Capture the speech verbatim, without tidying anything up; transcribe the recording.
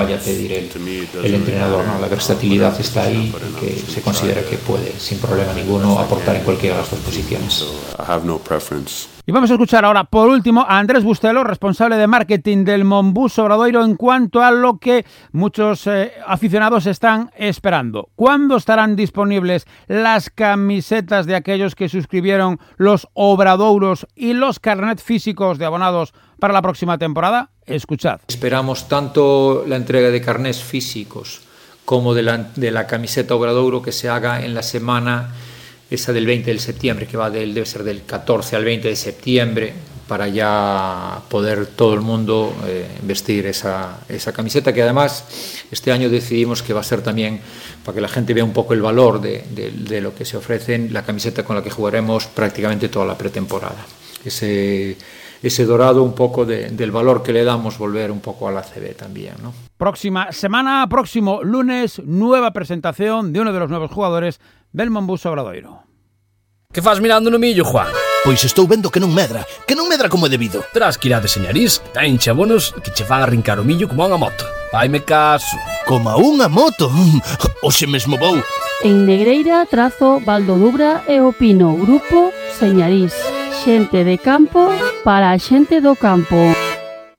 vaya a pedir el, el entrenador, ¿no? La versatilidad está ahí y que se considera que puede, sin problema ninguno, aportar en cualquiera de las dos posiciones. Y vamos a escuchar ahora, por último, a Andrés Bustelo, responsable de marketing del Monbus Obradoiro, en cuanto a lo que muchos eh, aficionados están esperando. ¿Cuándo estarán disponibles las camisetas de aquellos que suscribieron los Obradouros y los carnet físicos de abonados para la próxima temporada? Escuchad. Esperamos tanto la entrega de carnés físicos como de la, de la camiseta Obradouro que se haga en la semana esa del veinte de septiembre, que va del, debe ser del catorce al veinte de septiembre, para ya poder todo el mundo eh, vestir esa, esa camiseta, que además este año decidimos que va a ser también, para que la gente vea un poco el valor de, de, de lo que se ofrecen, la camiseta con la que jugaremos prácticamente toda la pretemporada. Ese, ese dorado un poco de, del valor que le damos, volver un poco a la A C B también, ¿no? Próxima semana, próximo lunes, nueva presentación de uno de los nuevos jugadores del Monbus Obradoiro. Que faz mirando no millo, Juan? Pois estou vendo que non medra, que non medra como é debido. Terás que ir a deseñarís, ten chabonos que che fan arrincar o millo como a unha moto. Vaime caso. Como a unha moto? Oxe mesmo vou. En Negreira, Trazo, Valdodubra e Opino, Grupo Señarís. Xente de campo para a xente do campo.